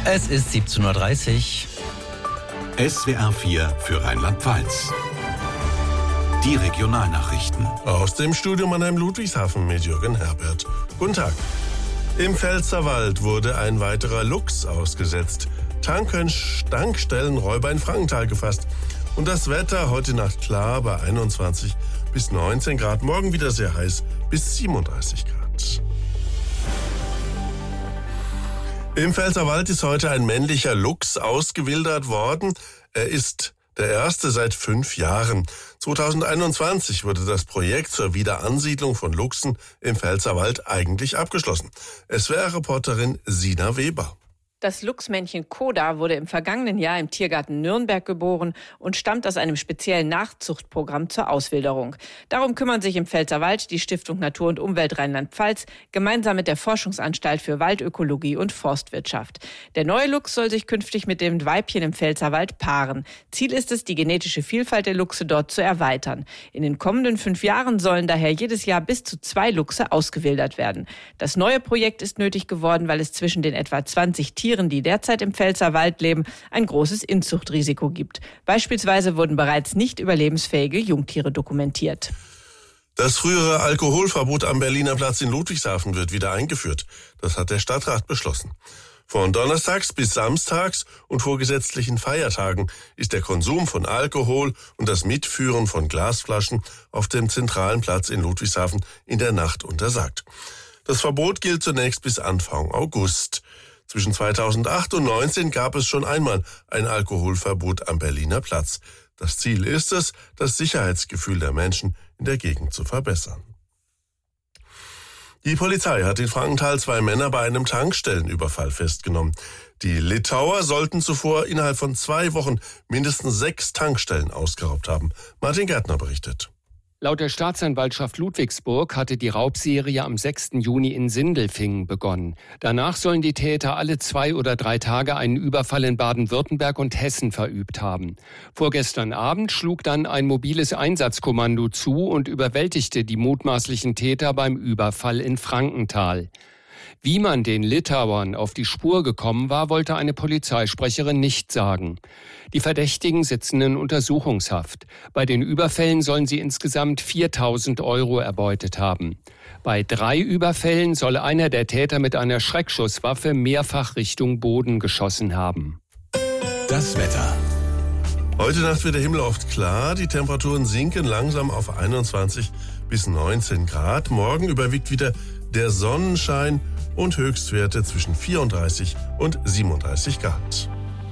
Es ist 17:30 Uhr. SWR 4 für Rheinland-Pfalz. Die Regionalnachrichten. Aus dem Studio Mannheim-Ludwigshafen mit Jürgen Herbert. Guten Tag. Im Pfälzerwald wurde ein weiterer Luchs ausgesetzt. Tankstellenräuber in Frankenthal gefasst. Und das Wetter heute Nacht klar bei 21 bis 19 Grad. Morgen wieder sehr heiß bis 37 Grad. Im Pfälzerwald ist heute ein männlicher Luchs ausgewildert worden. Er ist der erste seit 5 Jahren. 2021 wurde das Projekt zur Wiederansiedlung von Luchsen im Pfälzerwald eigentlich abgeschlossen. SWR-Reporterin Sina Weber. Das Luchsmännchen Koda wurde im vergangenen Jahr im Tiergarten Nürnberg geboren und stammt aus einem speziellen Nachzuchtprogramm zur Auswilderung. Darum kümmern sich im Pfälzerwald die Stiftung Natur und Umwelt Rheinland-Pfalz gemeinsam mit der Forschungsanstalt für Waldökologie und Forstwirtschaft. Der neue Luchs soll sich künftig mit dem Weibchen im Pfälzerwald paaren. Ziel ist es, die genetische Vielfalt der Luchse dort zu erweitern. In den kommenden 5 Jahren sollen daher jedes Jahr bis zu 2 Luchse ausgewildert werden. Das neue Projekt ist nötig geworden, weil es zwischen den etwa 20 Tieren, die derzeit im Pfälzerwald leben, ein großes Inzuchtrisiko gibt. Beispielsweise wurden bereits nicht überlebensfähige Jungtiere dokumentiert. Das frühere Alkoholverbot am Berliner Platz in Ludwigshafen wird wieder eingeführt. Das hat der Stadtrat beschlossen. Von donnerstags bis samstags und vor gesetzlichen Feiertagen ist der Konsum von Alkohol und das Mitführen von Glasflaschen auf dem zentralen Platz in Ludwigshafen in der Nacht untersagt. Das Verbot gilt zunächst bis Anfang August. Zwischen 2008 und 2019 gab es schon einmal ein Alkoholverbot am Berliner Platz. Das Ziel ist es, das Sicherheitsgefühl der Menschen in der Gegend zu verbessern. Die Polizei hat in Frankenthal 2 Männer bei einem Tankstellenüberfall festgenommen. Die Litauer sollten zuvor innerhalb von 2 Wochen mindestens 6 Tankstellen ausgeraubt haben. Martin Gärtner berichtet. Laut der Staatsanwaltschaft Ludwigsburg hatte die Raubserie am 6. Juni in Sindelfingen begonnen. Danach sollen die Täter alle 2 oder 3 Tage einen Überfall in Baden-Württemberg und Hessen verübt haben. Vorgestern Abend schlug dann ein mobiles Einsatzkommando zu und überwältigte die mutmaßlichen Täter beim Überfall in Frankenthal. Wie man den Litauern auf die Spur gekommen war, wollte eine Polizeisprecherin nicht sagen. Die Verdächtigen sitzen in Untersuchungshaft. Bei den Überfällen sollen sie insgesamt 4.000 € erbeutet haben. Bei 3 Überfällen soll einer der Täter mit einer Schreckschusswaffe mehrfach Richtung Boden geschossen haben. Das Wetter. Heute Nacht wird der Himmel oft klar. Die Temperaturen sinken langsam auf 21 bis 19 Grad. Morgen überwiegt wieder der Sonnenschein und Höchstwerte zwischen 34 und 37 Grad.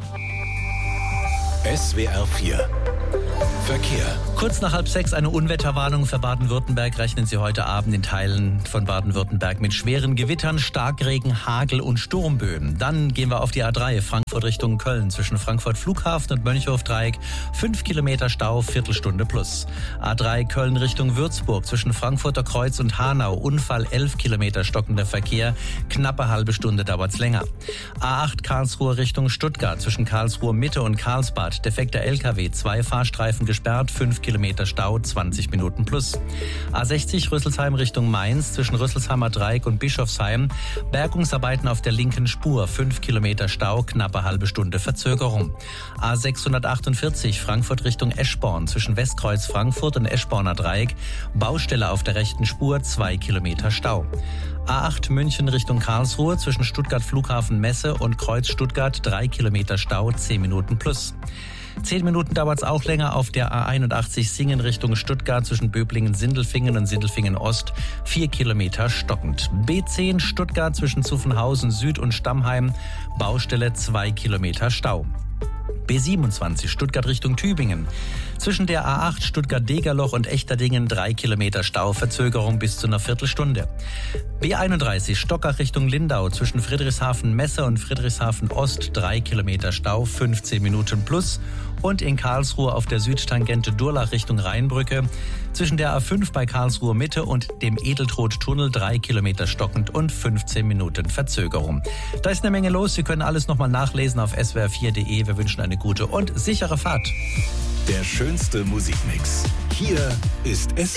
SWR 4 Verkehr. Kurz nach 5:30 eine Unwetterwarnung für Baden-Württemberg. Rechnen Sie heute Abend in Teilen von Baden-Württemberg mit schweren Gewittern, Starkregen, Hagel und Sturmböen. Dann gehen wir auf die A3 Frankfurt Richtung Köln. Zwischen Frankfurt Flughafen und Mönchhof-Dreieck 5 Kilometer Stau, Viertelstunde plus. A3 Köln Richtung Würzburg. Zwischen Frankfurter Kreuz und Hanau. Unfall 11 Kilometer stockender Verkehr. Knappe halbe Stunde dauert's länger. A8 Karlsruhe Richtung Stuttgart. Zwischen Karlsruhe Mitte und Karlsbad. Defekter LKW. 2 Fahrstreifen gesperrt. 5 Kilometer Stau, 20 Minuten plus. A60 Rüsselsheim Richtung Mainz, zwischen Rüsselsheimer Dreieck und Bischofsheim. Bergungsarbeiten auf der linken Spur, 5 Kilometer Stau, knappe halbe Stunde Verzögerung. A648 Frankfurt Richtung Eschborn, zwischen Westkreuz Frankfurt und Eschborner Dreieck. Baustelle auf der rechten Spur, 2 Kilometer Stau. A8 München Richtung Karlsruhe, zwischen Stuttgart Flughafen Messe und Kreuz Stuttgart, 3 Kilometer Stau, 10 Minuten plus. 10 Minuten dauert es auch länger auf der A81 Singen Richtung Stuttgart zwischen Böblingen-Sindelfingen und Sindelfingen-Ost. 4 Kilometer stockend. B10 Stuttgart zwischen Zuffenhausen Süd und Stammheim. Baustelle 2 Kilometer Stau. B27 Stuttgart Richtung Tübingen. Zwischen der A8 Stuttgart-Degerloch und Echterdingen 3 Kilometer Stau, Verzögerung bis zu einer Viertelstunde. B31 Stockach Richtung Lindau zwischen Friedrichshafen-Messe und Friedrichshafen-Ost 3 Kilometer Stau, 15 Minuten plus. Und in Karlsruhe auf der Südtangente Durlach Richtung Rheinbrücke zwischen der A5 bei Karlsruhe Mitte und dem Edeltrot-Tunnel 3 Kilometer stockend und 15 Minuten Verzögerung. Da ist eine Menge los. Sie können alles nochmal nachlesen auf swr4.de. Wir wünschen eine gute und sichere Fahrt. Der schönste Musikmix. Hier ist